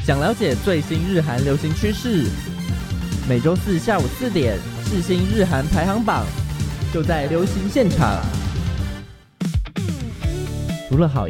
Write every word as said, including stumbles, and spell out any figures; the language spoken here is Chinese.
想了解最新日韩流行趋势，每周四下午四点，世新日韩排行榜就在流行现场。除了好